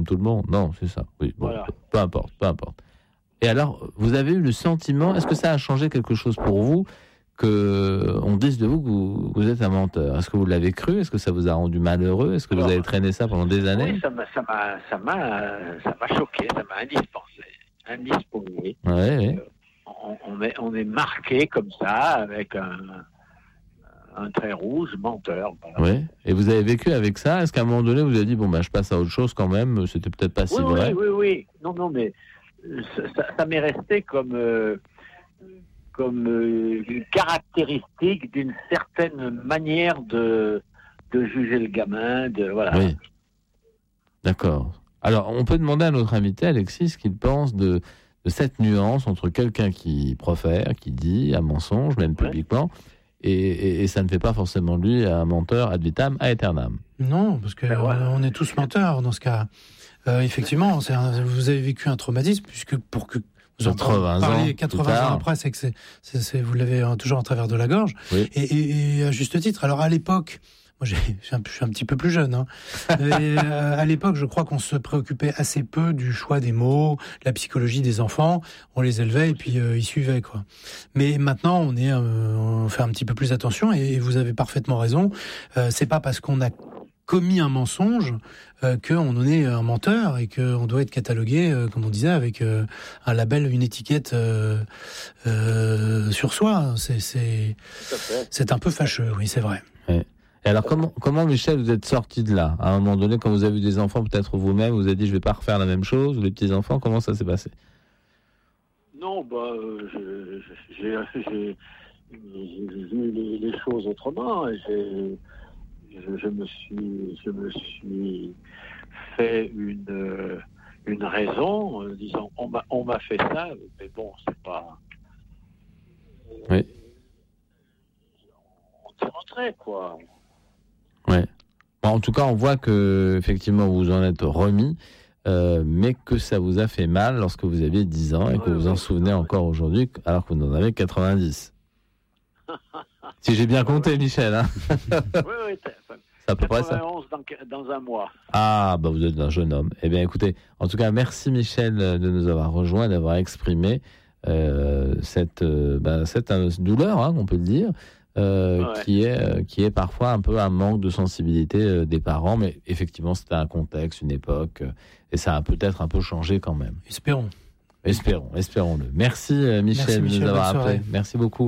tout le monde. Non, c'est ça. Oui, bon, Voilà. peu importe. Et alors, vous avez eu le sentiment, est-ce que ça a changé quelque chose pour vous, qu'on dise de vous que vous êtes un menteur? Est-ce que vous l'avez cru? Est-ce que ça vous a rendu malheureux? Est-ce que vous avez traîné ça pendant des années? Oui, ça m'a choqué, ça m'a indisposé. Ouais. On est marqué comme ça, avec un trait rouge, menteur. Voilà. Ouais. Et vous avez vécu avec ça? Est-ce qu'à un moment donné, vous avez dit, bon, je passe à autre chose quand même, c'était peut-être pas si vrai? Oui. Non, mais ça m'est resté comme une caractéristique d'une certaine manière de juger le gamin, voilà. Oui. D'accord. Alors, on peut demander à notre invité, Alexis, ce qu'il pense de cette nuance entre quelqu'un qui profère, qui dit un mensonge, même publiquement, et ça ne fait pas forcément de lui un menteur ad vitam aeternam. Non, parce que on est tous menteurs dans ce cas. Effectivement, vous avez vécu un traumatisme, puisque pour que vous en parlez 80 ans après, c'est que vous l'avez toujours en travers de la gorge. Oui. Et à juste titre. Alors à l'époque, moi je suis un petit peu plus jeune, hein. À l'époque, je crois qu'on se préoccupait assez peu du choix des mots, de la psychologie des enfants. On les élevait et puis ils suivaient, quoi. Mais maintenant, on fait un petit peu plus attention, et vous avez parfaitement raison. C'est pas parce qu'on a commis un mensonge qu'on en est un menteur et qu'on doit être catalogué, comme on disait, avec un label, une étiquette sur soi. C'est un peu fâcheux, oui, c'est vrai. Ouais. Et alors, comment, Michel, vous êtes sorti de là? À un moment donné, quand vous avez eu des enfants, peut-être vous-même, vous avez dit, je vais pas refaire la même chose, ou les petits-enfants, comment ça s'est passé? Non, j'ai vu les choses autrement. Je me suis fait une raison, disant on m'a fait ça, mais bon, c'est pas. Oui. On s'est rentré, quoi. Ouais. Bon, en tout cas, on voit que effectivement vous en êtes remis, mais que ça vous a fait mal lorsque vous aviez 10 ans et que vous en souvenez encore aujourd'hui, alors que vous en avez 90. Si j'ai bien compté, Michel. Hein. Oui, c'est à peu près ça. 91 dans un mois. Ah, vous êtes un jeune homme. Eh bien, écoutez, en tout cas, merci Michel de nous avoir rejoints, d'avoir exprimé cette douleur, hein, on peut le dire, qui est parfois un peu un manque de sensibilité des parents, mais effectivement, c'était un contexte, une époque, et ça a peut-être un peu changé quand même. Espérons-le. Merci Michel de nous avoir appelé. Merci beaucoup.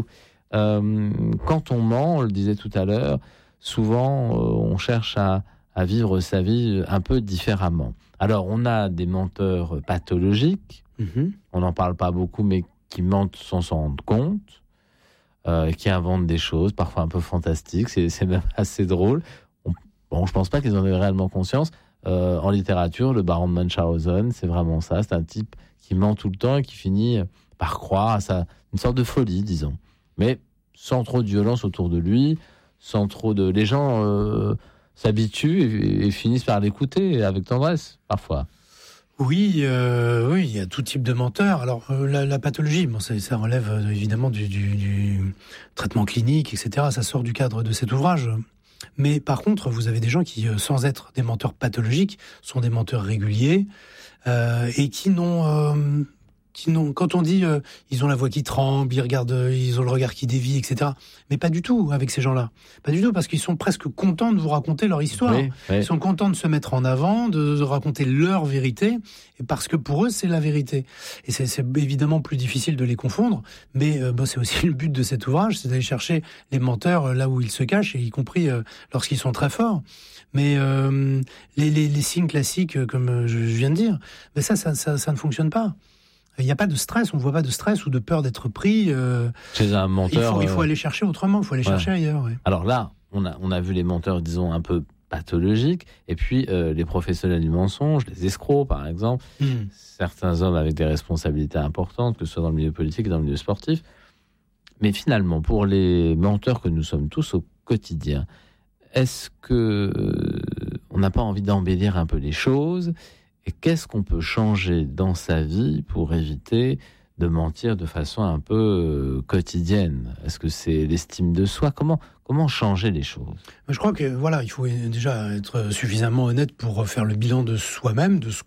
Quand on ment, on le disait tout à l'heure, souvent on cherche à vivre sa vie un peu différemment. Alors on a des menteurs pathologiques, on n'en parle pas beaucoup, mais qui mentent sans s'en rendre compte, qui inventent des choses parfois un peu fantastiques, c'est même assez drôle. Je pense pas qu'ils en aient réellement conscience. En littérature, le baron de Munchausen, c'est vraiment ça, c'est un type qui ment tout le temps et qui finit par croire à une sorte de folie, disons. Mais sans trop de violence autour de lui, sans trop de... Les gens s'habituent et finissent par l'écouter avec tendresse, parfois. Oui, il y a tout type de menteurs. Alors, la pathologie, ça relève évidemment du traitement clinique, etc. Ça sort du cadre de cet ouvrage. Mais par contre, vous avez des gens qui, sans être des menteurs pathologiques, sont des menteurs réguliers et qui n'ont... quand on dit ils ont la voix qui tremble, ils ont le regard qui dévie, etc. Mais pas du tout avec ces gens-là. Pas du tout, parce qu'ils sont presque contents de vous raconter leur histoire. Oui. Ils sont contents de se mettre en avant, de raconter leur vérité, et parce que pour eux, c'est la vérité. Et c'est évidemment plus difficile de les confondre, mais c'est aussi le but de cet ouvrage, c'est d'aller chercher les menteurs là où ils se cachent, et y compris lorsqu'ils sont très forts. Mais les signes classiques, comme je viens de dire, mais ça ne fonctionne pas. Il n'y a pas de stress, on ne voit pas de stress ou de peur d'être pris. Chez un menteur... Il faut aller chercher autrement, il faut aller chercher ailleurs. Ouais. Alors là, on a vu les menteurs, disons, un peu pathologiques, et puis les professionnels du mensonge, les escrocs, par exemple, certains hommes avec des responsabilités importantes, que ce soit dans le milieu politique et dans le milieu sportif. Mais finalement, pour les menteurs que nous sommes tous au quotidien, est-ce que on n'a pas envie d'embellir un peu les choses ? Et qu'est-ce qu'on peut changer dans sa vie pour éviter de mentir de façon un peu quotidienne? Est-ce que c'est l'estime de soi? Comment changer les choses? Je crois que il faut déjà être suffisamment honnête pour faire le bilan de soi-même, de ce